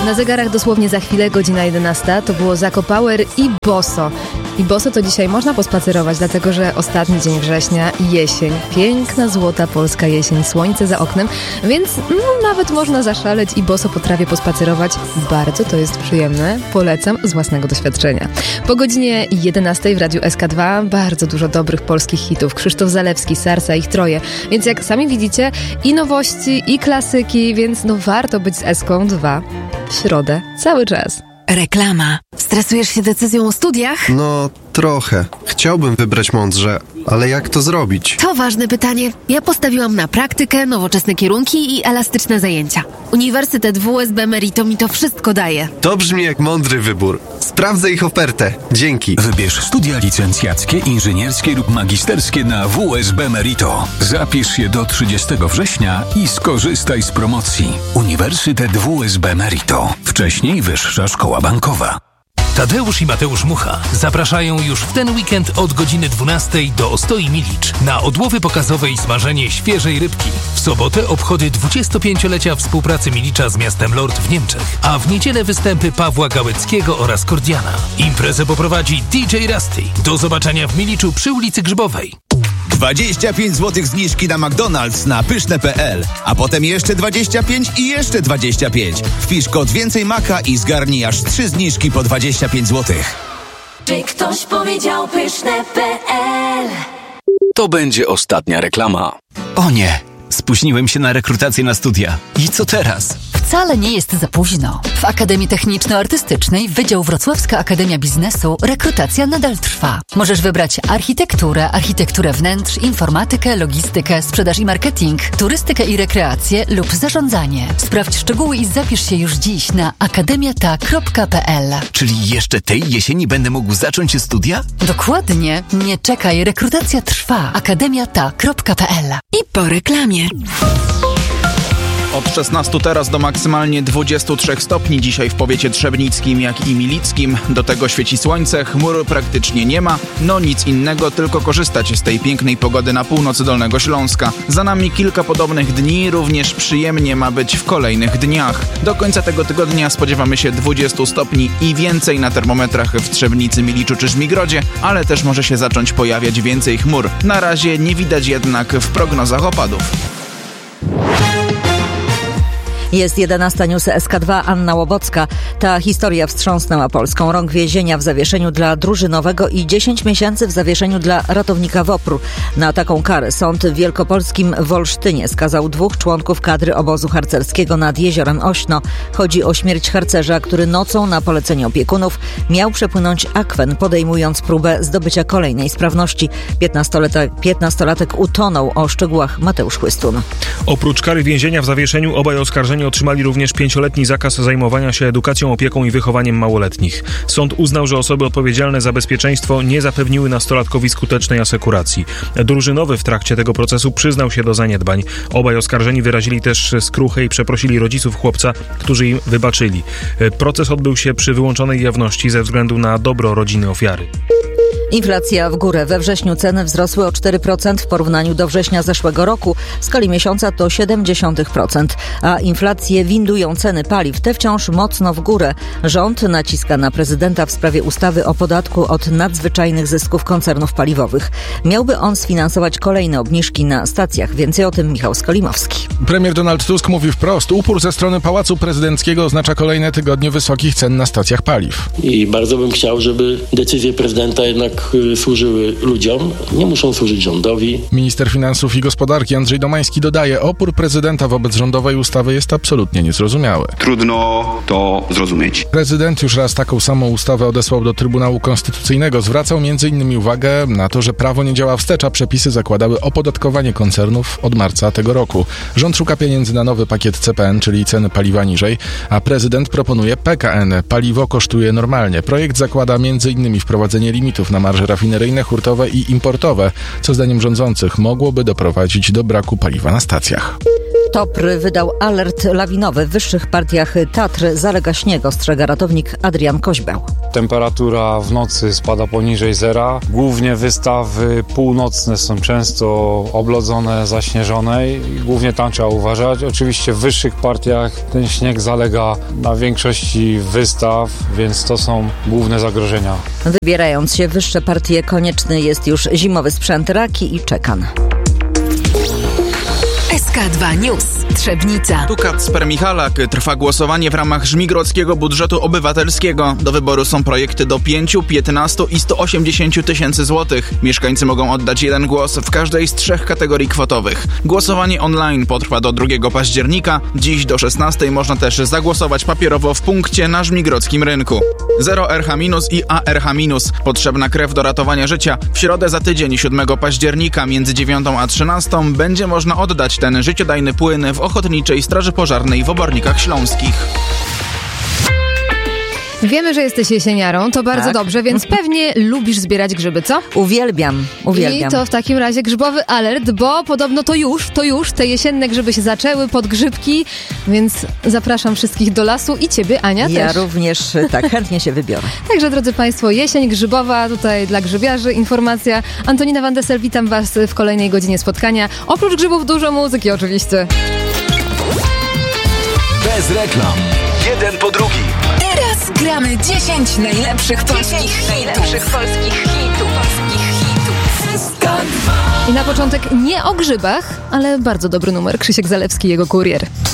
Na zegarach dosłownie za chwilę, godzina 11, to było Zako Power i Boso. I boso to dzisiaj można pospacerować, dlatego że ostatni dzień września i jesień. Piękna, złota polska jesień, słońce za oknem, więc nawet można zaszaleć i boso po trawie pospacerować. Bardzo to jest przyjemne, polecam z własnego doświadczenia. Po godzinie 11 w Radiu SK2 bardzo dużo dobrych polskich hitów. Krzysztof Zalewski, Sarsa, ich troje. Więc jak sami widzicie, i nowości, i klasyki, więc warto być z SK2 w środę cały czas. Reklama. Stresujesz się decyzją o studiach? No, trochę. Chciałbym wybrać mądrze, ale jak to zrobić? To ważne pytanie. Ja postawiłam na praktykę, nowoczesne kierunki i elastyczne zajęcia. Uniwersytet WSB Merito mi to wszystko daje. To brzmi jak mądry wybór. Sprawdzę ich ofertę. Dzięki. Wybierz studia licencjackie, inżynierskie lub magisterskie na WSB Merito. Zapisz się do 30 września i skorzystaj z promocji. Uniwersytet WSB Merito. Wcześniej Wyższa Szkoła Bankowa. Tadeusz i Mateusz Mucha zapraszają już w ten weekend od godziny 12 do Ostoi Milicz na odłowy pokazowe i smażenie świeżej rybki. W sobotę obchody 25-lecia współpracy Milicza z miastem Lord w Niemczech, a w niedzielę występy Pawła Gałeckiego oraz Kordiana. Imprezę poprowadzi DJ Rusty. Do zobaczenia w Miliczu przy ulicy Grzybowej. 25 zł zniżki na McDonald's na pyszne.pl, a potem jeszcze 25 i jeszcze 25. Wpisz kod więcej maka i zgarnij aż 3 zniżki po 25 zł. Czy ktoś powiedział pyszne.pl? To będzie ostatnia reklama. O nie, spóźniłem się na rekrutację na studia. I co teraz? Wcale nie jest za późno. W Akademii Techniczno-Artystycznej Wydział Wrocławska Akademia Biznesu rekrutacja nadal trwa. Możesz wybrać architekturę wnętrz, informatykę, logistykę, sprzedaż i marketing, turystykę i rekreację lub zarządzanie. Sprawdź szczegóły i zapisz się już dziś na akademiata.pl. Czyli jeszcze tej jesieni będę mógł zacząć studia? Dokładnie. Nie czekaj, rekrutacja trwa. akademiata.pl. I po reklamie. Od 16 teraz do maksymalnie 23 stopni dzisiaj w powiecie trzebnickim, jak i milickim. Do tego świeci słońce, chmur praktycznie nie ma. No nic innego, tylko korzystać z tej pięknej pogody na północy Dolnego Śląska. Za nami kilka podobnych dni, również przyjemnie ma być w kolejnych dniach. Do końca tego tygodnia spodziewamy się 20 stopni i więcej na termometrach w Trzebnicy, Miliczu czy Żmigrodzie, ale też może się zacząć pojawiać więcej chmur. Na razie nie widać jednak w prognozach opadów. Jest 11 news SK2, Anna Łobocka. Ta historia wstrząsnęła Polską. Rok więzienia w zawieszeniu dla drużynowego i 10 miesięcy w zawieszeniu dla ratownika WOPR-u. Na taką karę sąd w wielkopolskim Wolsztynie skazał 2 członków kadry obozu harcerskiego nad jeziorem Ośno. Chodzi o śmierć harcerza, który nocą na polecenie opiekunów miał przepłynąć akwen, podejmując próbę zdobycia kolejnej sprawności. 15-latek utonął. O szczegółach Mateusz Chłystun. Oprócz kary więzienia w zawieszeniu obaj oskarżeni otrzymali również 5-letni zakaz zajmowania się edukacją, opieką i wychowaniem małoletnich. Sąd uznał, że osoby odpowiedzialne za bezpieczeństwo nie zapewniły nastolatkowi skutecznej asekuracji. Drużynowy w trakcie tego procesu przyznał się do zaniedbań. Obaj oskarżeni wyrazili też skruchę i przeprosili rodziców chłopca, którzy im wybaczyli. Proces odbył się przy wyłączonej jawności ze względu na dobro rodziny ofiary. Inflacja w górę. We wrześniu ceny wzrosły o 4% w porównaniu do września zeszłego roku. W skali miesiąca to 0,7%. A inflację windują ceny paliw. Te wciąż mocno w górę. Rząd naciska na prezydenta w sprawie ustawy o podatku od nadzwyczajnych zysków koncernów paliwowych. Miałby on sfinansować kolejne obniżki na stacjach. Więcej o tym Michał Skolimowski. Premier Donald Tusk mówi wprost. Upór ze strony Pałacu Prezydenckiego oznacza kolejne tygodnie wysokich cen na stacjach paliw. I bardzo bym chciał, żeby decyzje prezydenta jednak służyły ludziom, nie muszą służyć rządowi. Minister Finansów i Gospodarki Andrzej Domański dodaje, opór prezydenta wobec rządowej ustawy jest absolutnie niezrozumiały. Trudno to zrozumieć. Prezydent już raz taką samą ustawę odesłał do Trybunału Konstytucyjnego. Zwracał m.in. uwagę na to, że prawo nie działa wstecz, a przepisy zakładały opodatkowanie koncernów od marca tego roku. Rząd szuka pieniędzy na nowy pakiet CPN, czyli ceny paliwa niżej, a prezydent proponuje PKN. Paliwo kosztuje normalnie. Projekt zakłada m.in. wprowadzenie limitów na marże rafineryjne, hurtowe i importowe, co zdaniem rządzących mogłoby doprowadzić do braku paliwa na stacjach. TOPR wydał alert lawinowy. W wyższych partiach Tatr zalega śnieg, ostrzega ratownik Adrian Koźbeł. Temperatura w nocy spada poniżej zera. Głównie wystawy północne są często oblodzone, zaśnieżone i głównie tam trzeba uważać. Oczywiście w wyższych partiach ten śnieg zalega na większości wystaw, więc to są główne zagrożenia. Wybierając się w wyższe partie, konieczny jest już zimowy sprzęt Raki i Czekan. SK2 News. Trzebnica. Tu Kacper Michalak. Trwa głosowanie w ramach żmigrodzkiego budżetu obywatelskiego. Do wyboru są projekty do 5, 15 i 180 tysięcy złotych. Mieszkańcy mogą oddać jeden głos w każdej z 3 kategorii kwotowych. Głosowanie online potrwa do 2 października. Dziś do 16 można też zagłosować papierowo w punkcie na żmigrodzkim rynku. 0 RH- i ARH-. Potrzebna krew do ratowania życia. W środę za tydzień, 7 października, między 9 a 13 będzie można oddać ten życiodajny płyn w Ochotniczej Straży Pożarnej w Obornikach Śląskich. Wiemy, że jesteś jesieniarą, to bardzo dobrze, więc pewnie lubisz zbierać grzyby, co? Uwielbiam. I to w takim razie grzybowy alert, bo podobno to już te jesienne grzyby się zaczęły, podgrzybki, więc zapraszam wszystkich do lasu i ciebie, Ania, też. Ja również tak chętnie się wybiorę. Także, drodzy Państwo, jesień grzybowa, tutaj dla grzybiarzy informacja. Antonina Van Dessel, witam Was w kolejnej godzinie spotkania. Oprócz grzybów dużo muzyki oczywiście. Bez reklam. Jeden po drugim. Teraz gramy 10 najlepszych polskich hitów. I na początek nie o grzybach, ale bardzo dobry numer. Krzysiek Zalewski i jego Kurier.